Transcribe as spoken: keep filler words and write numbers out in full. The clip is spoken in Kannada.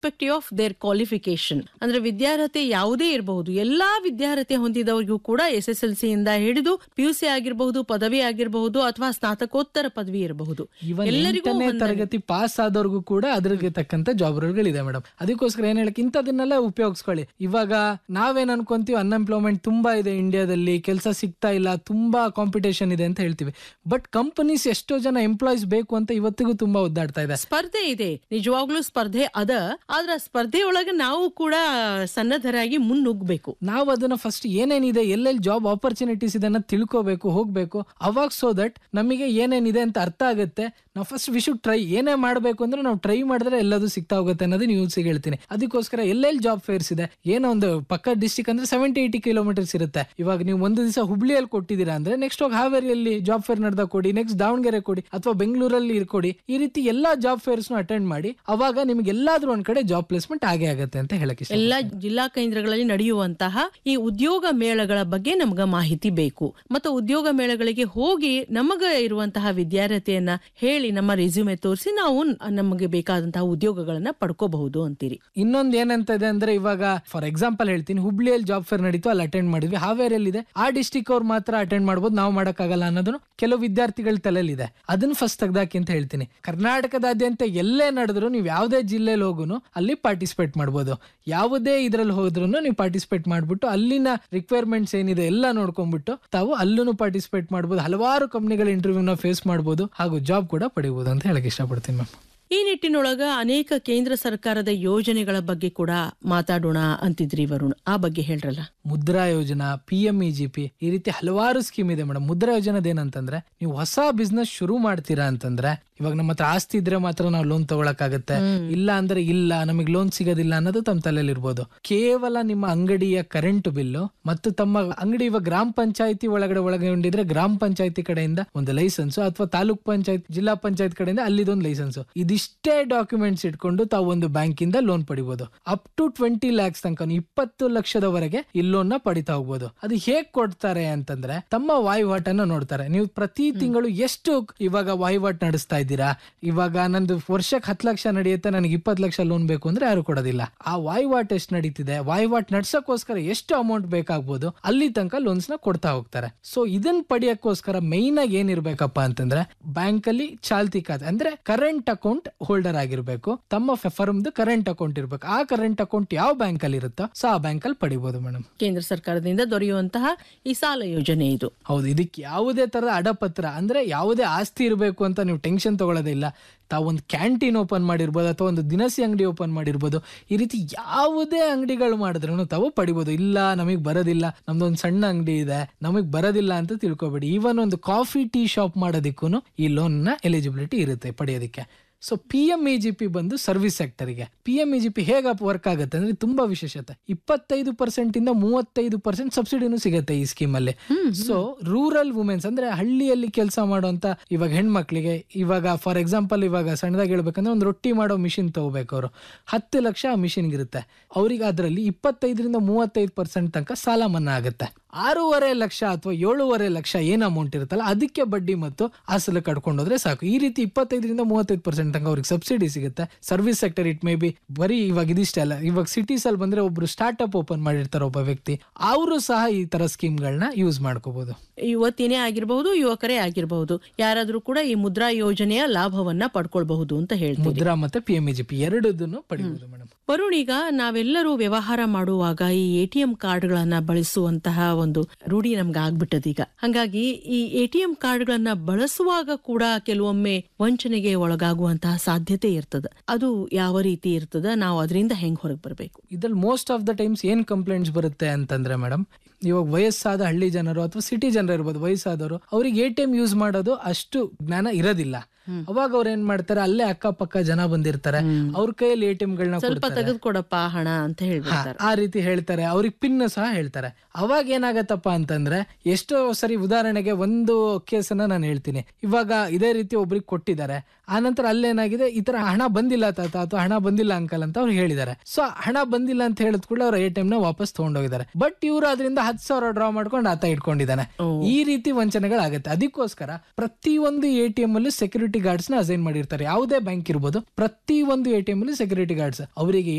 Irrespective of their qualification. ಅಂದ್ರೆ ವಿದ್ಯಾರ್ಹತೆ ಯಾವುದೇ ಇರಬಹುದು, ಎಲ್ಲಾ ವಿದ್ಯಾರ್ಹತೆ ಹೊಂದಿದವರಿಗೂ ಕೂಡ ಎಸ್ ಎಸ್ ಎಲ್ ಸಿ ಇಂದ ಹಿಡಿದು ಪಿ ಯು ಸಿ ಆಗಿರಬಹುದು, ಪದವಿ ಆಗಿರಬಹುದು, ಅಥವಾ ಸ್ನಾತಕೋತ್ತರ ಪದವಿ ಇರಬಹುದು, ಎಲ್ಲರಿಗೂ ತರಗತಿ ಪಾಸ್ ಆದವ್ರಿಗೂ ಕೂಡ ಅದ್ರಿಗೆ ತಕ್ಕಂತ ಜಾಬ್ ರೋಲ್ಗಳಿದೆ ಮೇಡಮ್. ಅದಕ್ಕೋಸ್ಕರ ಏನ್ ಹೇಳಕ್ ಇಂಥದನ್ನೆಲ್ಲ ಉಪಯೋಗಿಸ್ಕೊಳ್ಳಿ. ಇವಾಗ ನಾವೇನ್ ಅನ್ಕೊಂತೀವಿ ಅನ್ಎಂಪ್ಲಾಯ್ಮೆಂಟ್ ತುಂಬಾ ಇದೆ ಇಂಡಿಯಾದಲ್ಲಿ, ಕೆಲಸ ಸಿಗ್ತಾ ಇಲ್ಲ, ತುಂಬಾ ಕಾಂಪಿಟೇಷನ್ ಇದೆ ಅಂತ ಹೇಳ್ತೀವಿ. ಬಟ್ ಕಂಪನೀಸ್ ಎಷ್ಟೋ ಜನ ಎಂಪ್ಲಾಯ್ಸ್ ಬೇಕು ಅಂತ ಇವತ್ತಿಗೂ ತುಂಬಾ ಒದ್ದಾಡ್ತಾ ಇದೆ. ಸ್ಪರ್ಧೆ ಇದೆ, ನಿಜವಾಗ್ಲೂ ಸ್ಪರ್ಧೆ ಅದ. ಆದ್ರೆ ಸ್ಪರ್ಧೆ ಒಳಗೆ ನಾವು ಕೂಡ ಸನ್ನದ್ಧರಾಗಿ ಮುನ್ನುಗ್ಗಬೇಕು. ನಾವು ಅದನ್ನ ಫಸ್ಟ್ ಏನೇನಿದೆ, ಎಲ್ಲೆಲ್ಲಿ ಜಾಬ್ ಆಪರ್ಚುನಿಟೀಸ್ ಇದೆ ಅನ್ನೋದು ತಿಳ್ಕೋಬೇಕು, ಹೋಗ್ಬೇಕು. ಅವಾಗ ಸೋ ದಟ್ ನಮಗೆ ಏನೇನಿದೆ ಅಂತ ಅರ್ಥ ಆಗುತ್ತೆ. ನಾವು ಫಸ್ಟ್ ವಿ ಶುಡ್ ಟ್ರೈ. ಏನೇ ಮಾಡಬೇಕು ಅಂದ್ರೆ ನಾವು ಟ್ರೈ ಮಾಡಿದ್ರೆ ಎಲ್ಲದೂ ಸಿಗ್ತಾ ಹೋಗುತ್ತೆ ಅನ್ನೋದು ನ್ಯೂಸ್ಗೆ ಹೇಳ್ತೀನಿ. ಅದಕ್ಕೋಸ್ಕರ ಎಲ್ಲೆಲ್ಲಿ ಜಾಬ್ ಫೇರ್ಸ್ ಇದೆ, ಏನೋ ಒಂದು ಪಕ್ಕ ಡಿಸ್ಟಿಕ್ ಅಂದ್ರೆ ಸೆವೆಂಟಿ ಏಯ್ಟಿ ಕಿಲೋಮೀಟರ್ಸ್ ಇರುತ್ತೆ. ಇವಾಗ ನೀವು ಒಂದು ದಿವಸ ಹುಬ್ಳಿಯಲ್ಲಿ ಕೊಟ್ಟಿದ್ದೀರಾ ಅಂದ್ರೆ ನೆಕ್ಸ್ಟ್ ಹೋಗಿ ಹಾವೇರಿಯಲ್ಲಿ ಜಾಬ್ ಫೇರ್ ನಡೆದ ಕೊಡಿ, ನೆಕ್ಸ್ಟ್ ದಾವಣಗೆರೆ ಕೊಡಿ, ಅಥವಾ ಬೆಂಗಳೂರಲ್ಲಿ ಇರ್ಕೊಡಿ. ಈ ರೀತಿ ಎಲ್ಲಾ ಜಾಬ್ ಫೇರ್ಸ್ ಅಟೆಂಡ್ ಮಾಡಿ. ಅವಾಗ ನಿಮ್ಗೆ ಎಲ್ಲಾದ್ರೂ ಒಂದ್ ಕಡೆ ಜಾಬ್ ಪ್ಲೇಸ್ಮೆಂಟ್ ಆಗೇ ಆಗುತ್ತೆ ಅಂತ ಹೇಳಕ್ಕೆ ಇಷ್ಟ. ಎಲ್ಲಾ ಜಿಲ್ಲಾ ಕೇಂದ್ರಗಳಲ್ಲಿ ನಡೆಯುವಂತಹ ಈ ಉದ್ಯೋಗ ಮೇಳಗಳ ಬಗ್ಗೆ ನಮ್ಗ ಮಾಹಿತಿ ಬೇಕು. ಮತ್ತು ಉದ್ಯೋಗ ಮೇಳಗಳಿಗೆ ಹೋಗಿ ನಮಗ ಇರುವಂತಹ ವಿದ್ಯಾರ್ಹತೆಯನ್ನ ಹೇಳಿ ನಮ್ಮ ರೆಸ್ಯೂಮೆ ತೋರಿಸಿ ನಾವು ನಮಗೆ ಬೇಕಾದಂತಹ ಉದ್ಯೋಗಗಳನ್ನ ಪಡ್ಕೋಬಹುದು ಅಂತೀರಿ. ಇನ್ನೊಂದ್ ಏನಂತ ಇದೆ ಅಂದ್ರೆ, ಇವಾಗ ಫಾರ್ ಎಕ್ಸಾಂಪಲ್ ಹೇಳ್ತೀನಿ, ಹುಬ್ಳಿಯಲ್ಲಿ ಜಾಬ್ ಫೇರ್ ನಡೀತು, ಅಲ್ಲಿ ಅಟೆಂಡ್ ಮಾಡಿದ್ವಿ. ಹಾವೇರಿಯಲ್ಲಿ ಇದೆ, ಆ ಡಿಸ್ಟಿಕ್ ಅವ್ರು ಮಾತ್ರ ಅಟೆಂಡ್ ಮಾಡಬಹುದು, ನಾವು ಮಾಡಕ್ಕಾಗಲ್ಲ ಅನ್ನೋದನ್ನು ಕೆಲವು ವಿದ್ಯಾರ್ಥಿಗಳ ತಲೆಯಲ್ಲಿದೆ. ಅದನ್ನ ಫಸ್ಟ್ ತೆಗ್ದಾಕಿ ಅಂತ ಹೇಳ್ತೀನಿ. ಕರ್ನಾಟಕದಾದ್ಯಂತ ಎಲ್ಲೇ ನಡೆದ್ರು ನೀವು ಯಾವುದೇ ಜಿಲ್ಲೆಯಲ್ಲಿ ಹೋಗುನು ಅಲ್ಲಿ ಪಾರ್ಟಿಸಿಪೇಟ್ ಮಾಡಬಹುದು. ಯಾವುದೇ ಇದ್ರಲ್ಲಿ ಹೋದ್ರು ನೀವು ಪಾರ್ಟಿಸಿಪೇಟ್ ಮಾಡ್ಬಿಟ್ಟು ಅಲ್ಲಿನ ರಿಕ್ವೈರ್ಮೆಂಟ್ಸ್ ಏನಿದೆ ಎಲ್ಲ ನೋಡ್ಕೊಂಡ್ಬಿಟ್ಟು ತಾವು ಅಲ್ಲೂ ಪಾರ್ಟಿಸಿಪೇಟ್ ಮಾಡಬಹುದು. ಹಲವಾರು ಕಂಪನಿಗಳ ಇಂಟರ್ವ್ಯೂನ ಫೇಸ್ ಮಾಡಬಹುದು, ಹಾಗೂ ಜಾಬ್ ಕೂಡ ಪಡಿಬಹುದು ಅಂತ ಹೇಳಕ್ ಇಷ್ಟಪಡ್ತೀನಿ ಮ್ಯಾಮ್. ಈ ನಿಟ್ಟಿನೊಳಗ ಅನೇಕ ಕೇಂದ್ರ ಸರ್ಕಾರದ ಯೋಜನೆಗಳ ಬಗ್ಗೆ ಕೂಡ ಮಾತಾಡೋಣ ಅಂತಿದ್ರಿ ವರುಣ್, ಆ ಬಗ್ಗೆ ಹೇಳ್ರಲ್ಲ. ಮುದ್ರಾ ಯೋಜನಾ, P M E G P, ಈ ರೀತಿ ಹಲವಾರು ಸ್ಕೀಮ್ ಇದೆ ಮೇಡಮ್. ಮುದ್ರಾ ಯೋಜನದ ಏನಂತಂದ್ರೆ, ನೀವು ಹೊಸ ಬಿಸ್ನೆಸ್ ಶುರು ಮಾಡ್ತೀರಾ ಅಂತಂದ್ರೆ, ಇವಾಗ ನಮ್ಮ ಹತ್ರ ಆಸ್ತಿ ಇದ್ರೆ ಮಾತ್ರ ನಾವು ಲೋನ್ ತಗೊಳಕಾಗತ್ತೆ, ಇಲ್ಲ ಅಂದ್ರೆ ಇಲ್ಲ, ನಮಗೆ ಲೋನ್ ಸಿಗೋದಿಲ್ಲ ಅನ್ನೋದು ತಮ್ಮ ತಲೆಯಲ್ಲಿ ಇರ್ಬೋದು. ಕೇವಲ ನಿಮ್ಮ ಅಂಗಡಿಯ ಕರೆಂಟ್ ಬಿಲ್ಲು ಮತ್ತು ತಮ್ಮ ಅಂಗಡಿ ಇವಾಗ ಗ್ರಾಮ ಪಂಚಾಯತಿ ಒಳಗಡೆ ಒಳಗೊಂಡಿದ್ರೆ ಗ್ರಾಮ ಪಂಚಾಯತಿ ಕಡೆಯಿಂದ ಒಂದು ಲೈಸೆನ್ಸ್, ಅಥವಾ ತಾಲೂಕ್ ಪಂಚಾಯತ್ ಜಿಲ್ಲಾ ಪಂಚಾಯತ್ ಕಡೆಯಿಂದ ಅಲ್ಲಿದೊಂದು ಲೈಸೆನ್ಸ್, ಇದಿಷ್ಟೇ ಡಾಕ್ಯುಮೆಂಟ್ಸ್ ಇಟ್ಕೊಂಡು ತಾವು ಒಂದು ಬ್ಯಾಂಕ್ ಇಂದ ಲೋನ್ ಪಡಿಬಹುದು. ಅಪ್ ಟು ಟ್ವೆಂಟಿ ಲ್ಯಾಕ್ಸ್ ತನಕ, ಇಪ್ಪತ್ತು ಲಕ್ಷದವರೆಗೆ ಈ ಲೋನ್ ನ ಪಡಿತಾ ಹೋಗ್ಬೋದು. ಅದು ಹೇಗ್ ಕೊಡ್ತಾರೆ ಅಂತಂದ್ರೆ, ತಮ್ಮ ವಹಿವಾಟನ್ನು ನೋಡ್ತಾರೆ. ನೀವು ಪ್ರತಿ ತಿಂಗಳು ಎಷ್ಟು ಇವಾಗ ವಹಿವಾಟು ನಡೆಸ್ತಾ ಇದ್ದೀರಾ. ಇವಾಗ ನಂದು ವರ್ಷಕ್ಕೆ ಹತ್ತು ಲಕ್ಷ ನಡೆಯುತ್ತೆ, ನನಗೆ ಇಪ್ಪತ್ತು ಲಕ್ಷ ಲೋನ್ ಬೇಕು ಅಂದ್ರೆ ಯಾರು ಕೊಡೋದಿಲ್ಲ. ಆ ವಹಿವಾಟ್ ಎಷ್ಟು ನಡೀತಿದೆ, ವಹಿವಾಟ್ ನಡ್ಸಕ್ಕೋಸ್ಕರ ಎಷ್ಟು ಅಮೌಂಟ್ ಬೇಕಾಗ್ಬೋದು, ಅಲ್ಲಿ ತನಕ ಲೋನ್ಸ್ ನ ಕೊಡ್ತಾ ಹೋಗ್ತಾರೆ. ಸೊ ಇದನ್ನ ಪಡಿಯಕ್ಕೋಸ್ಕರ ಮೈನ್ ಆಗಿ ಏನಿರ್ಬೇಕಪ್ಪ ಅಂತಂದ್ರೆ, ಬ್ಯಾಂಕ್ ಅಲ್ಲಿ ಚಾಲ್ತಿ ಖಾತೆ ಅಂದ್ರೆ ಕರೆಂಟ್ ಅಕೌಂಟ್ ಹೋಲ್ಡರ್ ಆಗಿರ್ಬೇಕು. ತಮ್ಮ ಫರ್ಮ್ದು ಕರೆಂಟ್ ಅಕೌಂಟ್ ಇರ್ಬೇಕು. ಆ ಕರೆಂಟ್ ಅಕೌಂಟ್ ಯಾವ ಬ್ಯಾಂಕ್ ಅಲ್ಲಿ ಇರುತ್ತೋ ಸೊ ಆ ಬ್ಯಾಂಕ್ ಅಲ್ಲಿ ಪಡಿಬಹುದು ಮೇಡಮ್. ಕೇಂದ್ರ ಸರ್ಕಾರದಿಂದ ದೊರೆಯುವಂತಹ ಈ ಸಾಲ ಯೋಜನೆ ಇದು. ಹೌದು, ಇದಕ್ಕೆ ಯಾವುದೇ ತರದ ಅಡಪತ್ರ ಅಂದ್ರೆ ಯಾವುದೇ ಆಸ್ತಿ ಇರಬೇಕು ಅಂತ ನೀವು ಟೆನ್ಷನ್ ತಗೊಳ್ಳೋದೇ ಇಲ್ಲ. ತಾವೊಂದು ಕ್ಯಾಂಟೀನ್ ಓಪನ್ ಮಾಡಿರ್ಬೋದು, ಅಥವಾ ಒಂದು ದಿನಸಿ ಅಂಗಡಿ ಓಪನ್ ಮಾಡಿರ್ಬೋದು. ಈ ರೀತಿ ಯಾವುದೇ ಅಂಗಡಿಗಳು ಮಾಡಿದ್ರು ತಾವು ಪಡಿಬೋದು. ಇಲ್ಲ ನಮಗ್ ಬರೋದಿಲ್ಲ, ನಮ್ದೊಂದು ಸಣ್ಣ ಅಂಗಡಿ ಇದೆ, ನಮಗ್ ಬರೋದಿಲ್ಲ ಅಂತ ತಿಳ್ಕೊಬೇಡಿ. ಈವನ್ ಒಂದು ಕಾಫಿ ಟೀ ಶಾಪ್ ಮಾಡೋದಿಕ್ಕೂ ಈ ಲೋನ್ ನ ಎಲಿಜಿಬಿಲಿಟಿ ಇರುತ್ತೆ ಪಡೆಯೋದಕ್ಕೆ. So P M E G P ಬಂದು service ಸೆಕ್ಟರ್ಗೆ. P M E G P ಹೇಗೆ ವರ್ಕ್ ಆಗುತ್ತೆ ಅಂದ್ರೆ ತುಂಬಾ ವಿಶೇಷತೆ. ಇಪ್ಪತ್ತೈದು ಪರ್ಸೆಂಟ್ ಇಂದ ಮೂವತ್ತೈದು ಪರ್ಸೆಂಟ್ ಸಬ್ಸಿಡಿನೂ ಸಿಗುತ್ತೆ ಈ ಸ್ಕೀಮ್ ಅಲ್ಲಿ. ಸೊ ರೂರಲ್ ವುಮೆನ್ಸ್ ಅಂದ್ರೆ ಹಳ್ಳಿಯಲ್ಲಿ ಕೆಲಸ ಮಾಡುವಂತ ಇವಾಗ ಹೆಣ್ಮಕ್ಳಿಗೆ, ಇವಾಗ ಫಾರ್ ಎಕ್ಸಾಂಪಲ್ ಇವಾಗ ಸಣ್ಣದಾಗಿ ಹೇಳ್ಬೇಕಂದ್ರೆ ಒಂದು ರೊಟ್ಟಿ ಮಾಡೋ ಮಿಷಿನ್ ತಗೋಬೇಕು, ಅವರು ಹತ್ತು ಲಕ್ಷ ಆ ಮಿಷಿನ್ ಇರುತ್ತೆ ಅವ್ರಿಗೆ. ಅದರಲ್ಲಿ ಇಪ್ಪತ್ತೈದರಿಂದ ಮೂವತ್ತೈದು ಪರ್ಸೆಂಟ್ ತನಕ ಸಾಲ ಮನ್ನಾ ಆಗುತ್ತೆ. ಆರೂವರೆ ಲಕ್ಷ ಅಥವಾ ಏಳೂವರೆ ಲಕ್ಷ ಏನ್ ಅಮೌಂಟ್ ಇರುತ್ತಲ್ಲ ಅದಕ್ಕೆ ಬಡ್ಡಿ ಮತ್ತು ಅಸಲು ಕಟ್ಕೊಂಡೋದ್ರೆ ಸಾಕು. ಈ ರೀತಿ ಇಪ್ಪತ್ತೈದರಿಂದ ಮೂವತ್ತೈದು ಪರ್ಸೆಂಟ್ ತನಕ ಅವ್ರಿಗೆ ಸಬ್ಸಿಡಿ ಸಿಗುತ್ತೆ. Service sector it may be ಬರೀ ಇವಾಗ ಇದಿಷ್ಟೇ ಅಲ್ಲ, ಇವಾಗ ಸಿಟೀಸ್ ಅಲ್ಲಿ ಬಂದ್ರೆ ಒಬ್ರು ಸ್ಟಾರ್ಟ್ ಅಪ್ ಓಪನ್ ಮಾಡಿರ್ತಾರೆ ಒಬ್ಬ ವ್ಯಕ್ತಿ, ಅವರು ಸಹ ಈ ತರ ಸ್ಕೀಮ್ ಗಳನ್ನ ಯೂಸ್ ಮಾಡ್ಕೋಬಹುದು. ಯುವತಿನೇ ಆಗಿರಬಹುದು, ಯುವಕರೇ ಆಗಿರಬಹುದು, ಯಾರಾದ್ರೂ ಕೂಡ ಈ ಮುದ್ರಾ ಯೋಜನೆಯ ಲಾಭವನ್ನ ಪಡ್ಕೊಳ್ಬಹುದು ಅಂತ ಹೇಳ್ತೀವಿ. ಮುದ್ರಾ ಮತ್ತೆ P M E G P ಎರಡನ್ನು ಪಡೆಯಬಹುದು ಮೇಡಮ್. ವರುಣ್, ಈಗ ನಾವೆಲ್ಲರೂ ವ್ಯವಹಾರ ಮಾಡುವಾಗ ಈ ಎ ಟಿ ಎಂ ಕಾರ್ಡ್ ಗಳನ್ನ ಬಳಸುವಂತಹ ಒಂದು ರೂಢಿ ನಮ್ಗೆ ಆಗ್ಬಿಟ್ಟದ ಈಗ. ಹಾಗಾಗಿ ಈ ಎ ಟಿ ಎಂ ಕಾರ್ಡ್ ಗಳನ್ನ ಬಳಸುವಾಗ ಕೂಡ ಕೆಲವೊಮ್ಮೆ ವಂಚನೆಗೆ ಒಳಗಾಗುವಂತಹ ಸಾಧ್ಯತೆ ಇರ್ತದ. ಅದು ಯಾವ ರೀತಿ ಇರ್ತದ, ನಾವು ಅದರಿಂದ ಹೆಂಗ್ ಹೊರಗೆ ಬರಬೇಕು? ಇದ್ರಲ್ಲಿ ಮೋಸ್ಟ್ ಆಫ್ ದ ಟೈಮ್ಸ್ ಏನ್ ಕಂಪ್ಲೇಂಟ್ಸ್ ಬರುತ್ತೆ ಅಂತಂದ್ರೆ ಮೇಡಮ್, ಇವಾಗ ವಯಸ್ಸಾದ ಹಳ್ಳಿ ಜನರು ಅಥವಾ ಸಿಟಿ ಜನರು ಇರ್ಬೋದು, ವಯಸ್ಸಾದವರು, ಅವ್ರಿಗೆ ಎ ಟಿ ಎಂ ಯೂಸ್ ಮಾಡೋದು ಅಷ್ಟು ಜ್ಞಾನ ಇರೋದಿಲ್ಲ. ಅವಾಗ ಅವ್ರ ಏನ್ ಮಾಡ್ತಾರೆ, ಅಲ್ಲೇ ಅಕ್ಕಪಕ್ಕ ಜನ ಬಂದಿರ್ತಾರೆ, ಅವ್ರ ಕೈಯಲ್ಲಿ ಎ ಟಿ ಎಂ ಗಳನ್ನ ಸ್ವಲ್ಪ ತೆಗೆದುಕೊಡಪ್ಪ ಹಣ ಅಂತ ಹೇಳ್ತಾರೆ, ಆ ರೀತಿ ಹೇಳ್ತಾರೆ. ಅವ್ರಿಗೆ ಪಿನ್ ಸಹ ಹೇಳ್ತಾರೆ. ಅವಾಗ ಏನಾಗತ್ತಪ್ಪ ಅಂತಂದ್ರೆ, ಎಷ್ಟೋ ಸರಿ ಉದಾಹರಣೆಗೆ ಒಂದು ಕೇಸನ್ನ ನಾನು ಹೇಳ್ತೀನಿ. ಇವಾಗ ಇದೇ ರೀತಿ ಒಬ್ರಿಗೆ ಕೊಟ್ಟಿದ್ದಾರೆ, ಆನಂತರ ಅಲ್ಲೇನಾಗಿದೆ, ಈ ತರ ಹಣ ಬಂದಿಲ್ಲ ತಾತ ಅಥವಾ ಹಣ ಬಂದಿಲ್ಲ ಅಂಕಲ್ ಅಂತ ಅವ್ರು ಹೇಳಿದ್ದಾರೆ. ಸೊ ಹಣ ಬಂದಿಲ್ಲ ಅಂತ ಹೇಳಿದ್ ಕೂಡ ಅವ್ರ ಎ ಟಿ ಎಂ ನ ವಾಪಸ್ ತಗೊಂಡೋಗಿದ್ದಾರೆ. ಬಟ್ ಇವರು ಅದರಿಂದ ಹತ್ತು ಸಾವಿರ ಡ್ರಾ ಮಾಡ್ಕೊಂಡು ಆತ ಇಟ್ಕೊಂಡಿದ್ದಾನೆ. ಈ ರೀತಿ ವಂಚನೆಗಳಾಗತ್ತೆ. ಅದಕ್ಕೋಸ್ಕರ ಪ್ರತಿ ಒಂದು ಎ ಟಿ ಎಂ ಅಲ್ಲೂ ಸೆಕ್ಯೂರಿಟಿ ಸೆಕ್ಯೂರಿಟಿ ಗಾರ್ಡ್ಸ್ ನ ಅಸೈನ್ ಮಾಡಿರ್ತಾರೆ. ಯಾವುದೇ ಬ್ಯಾಂಕ್ ಇರ್ಬೋದು, ಪ್ರತಿ ಒಂದು ಎ ಟಿ ಎಂ ಅಲ್ಲಿ ಸೆಕ್ಯೂರಿಟಿ ಗಾರ್ಡ್ಸ್ ಅವರಿಗೆ